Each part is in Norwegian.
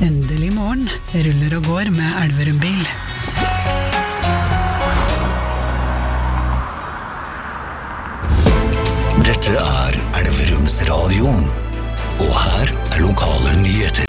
Endelig morgen, ruller og går med Elverum bil. Dette Elverums Radio, og her lokale nyheter.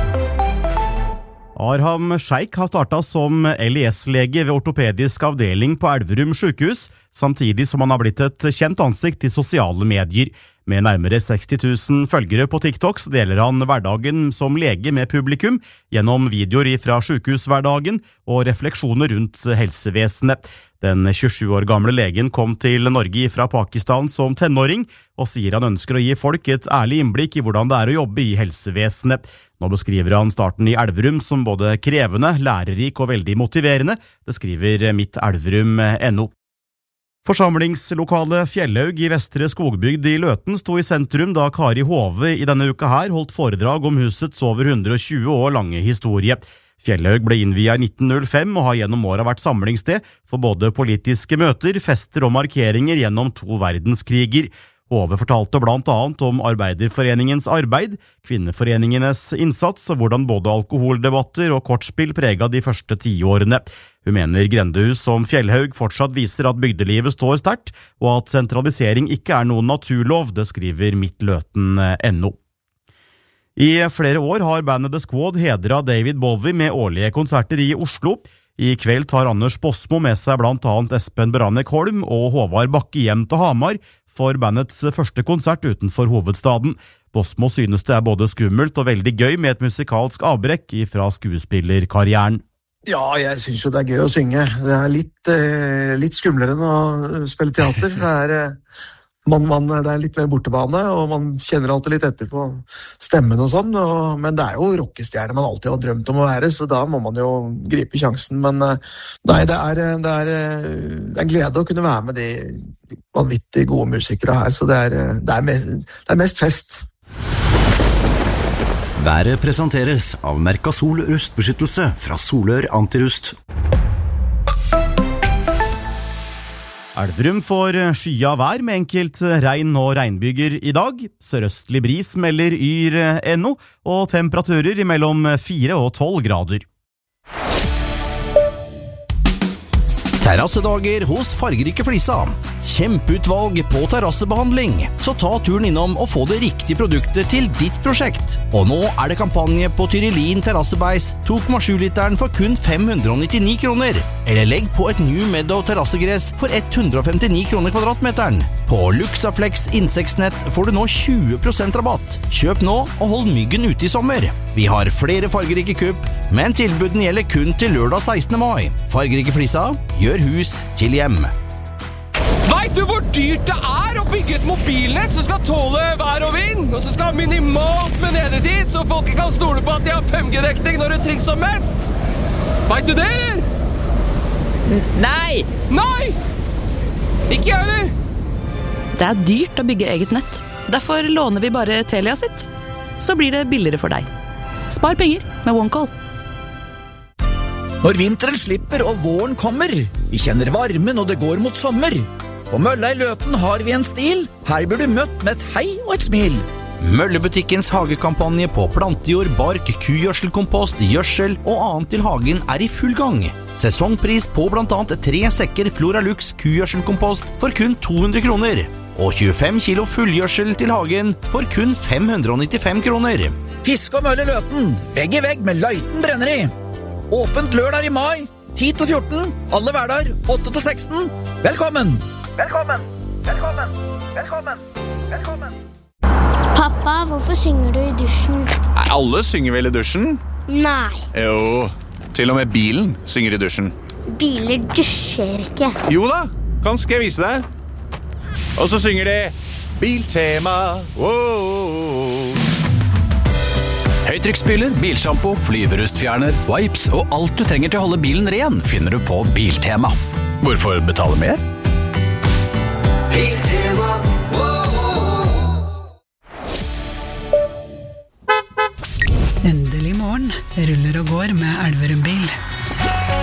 Arham Sheikh har startet som LES-lege ved ortopedisk avdeling på Elverum sykehus, samtidig som han har blitt et kjent ansikt i sosiale medier. Med nærmere 60 000 følgere på TikTok så deler han hverdagen som lege med publikum gjennom videoer fra sykehushverdagen og refleksjoner rundt helsevesenet. Den 27 år gamle legen kom til Norge fra Pakistan som tenåring og sier han ønsker å gi folk et ærlig innblikk i hvordan det å jobbe i helsevesenet. Nå beskriver han starten i Elverum som både krevende, lærerik og veldig motiverende. Det skriver mittelverum.no. Forsamlingslokalet Fjellhaug i Vestre Skogbygd i Løten sto i sentrum da Kari Hove i denne uka her holdt foredrag om husets over 120 år lange historie. Fjellhaug ble innviet i 1905 og har gjennom året vært samlingssted for både politiske møter, fester og markeringer gjennom 2 verdenskriger. Hove fortalte blant annet om Arbeiderforeningens arbeid, kvinneforeningenes innsats og hvordan både alkoholdebatter og kortspill preget de første 10 årene. Hun mener grendehus som Fjellhaug fortsatt viser at bygdelivet står sterkt, og at sentralisering ikke noen naturlov, det skriver mittløten.no. I flere år har bandet The Squad hedret David Bowie med årlige konserter i Oslo. I kveld tar Anders Bosmo med seg blant annet Espen Beranek Holm og Håvard Bakke hjem til Hamar for bandets første konsert utenfor hovedstaden. Bosmo synes det både skummelt og veldig gøy med et musikalsk avbrekk fra skuespillerkarrieren. Ja, jeg synes jo det gøy å synge. Det litt skumlere enn å spille teater. Det litt mer bortebane, og man kjenner alltid litt etter på stemmen og sånn, men det jo rockestjerne man alltid har drømt om å være, så da må man jo gripe sjansen, men nei, det en glede å kunne være med de vanvittig gode musikere her, så det mest fest. Været presenteres av Mercasol rustbeskyttelse fra Solør Antirust. Elverum får skya vær med enkelt regn og regnbyger i dag. Sørøstlig bris melder yr.no, og temperaturer mellom 4 og 12 grader. Terrassedager hos Fargerike Flisa. Kjempeutvalg på terrassebehandling. Så ta turen innom og få det riktige produktet til ditt prosjekt. Og nå det kampanje på Tyrillin terrassebeis 2,7 literen for kun 599 kroner. Eller legg på et New Meadow terrassegress for 159 kroner kvadratmeteren. På Luxaflex insektnett får du nå 20% rabatt. Kjøp nå og hold myggen ute i sommer. Vi har flere fargerike kupp, men tilbuden gjelder kun til lørdag 16. mai. Fargerike Flisa gjør hus til hjem. Vet du hvor dyrt det å bygge et mobilnett som skal tåle vær og vind, og som skal ha minimalt med nedetid, så folk kan stole på at de har 5G-dekning når det trengs som mest? Vet du det, eller? Nei! Nei! Ikke jeg, eller? Det dyrt å bygge eget nett. Derfor låner vi bare Telia sitt. Så blir det billigere for deg. Spar penger med OneCall. Når vinteren slipper og våren kommer, vi kjenner varmen og det går mot sommer. På Mølla i Løten har vi en stil, her blir du møtt med et hei og et smil. Møllebutikkens hagekampanje på plantejord, bark, kugjødselkompost, gjødsel og annet til hagen i full gang. Sesongpris på blant annet 3 sekker Floralux kugjødselkompost for kun 200 kroner. Og 25 kilo fullgjødsel til hagen for kun 595 kroner. Fisk og Mølle Løten, vegg i vegg med Løiten brenneri. Åpent lørdag i mai, 10-14, alle hverdager, 8-16. Velkommen! Velkommen! Velkommen! Velkommen! Velkommen! Pappa, hvorfor synger du i dusjen? Nei, alle synger vel i dusjen? Nei. Jo, til og med bilen synger i dusjen. Biler dusjer ikke. Jo da, skal jeg vise deg? Og så synger de Biltema. Wow. Høytrykksspyler, bilshampoo, flyverustfjerner, wipes og alt du trenger til å holde bilen ren finner du på Biltema. Hvorfor betale mer? Biltema. Endelig morgen, ruller og går med Elverum bil.